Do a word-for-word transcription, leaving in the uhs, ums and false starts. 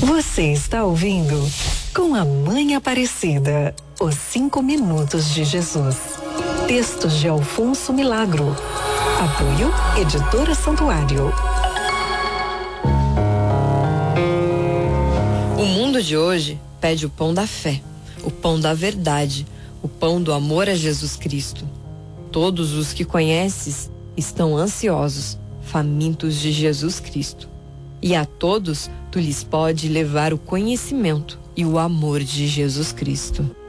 Você está ouvindo Com a Mãe Aparecida, os cinco minutos de Jesus. Textos de Alfonso Milagro. Apoio Editora Santuário. O mundo de hoje pede o pão da fé, o pão da verdade, o pão do amor a Jesus Cristo. Todos os que conheces estão ansiosos, famintos de Jesus Cristo. E a todos tu lhes pode levar o conhecimento e o amor de Jesus Cristo.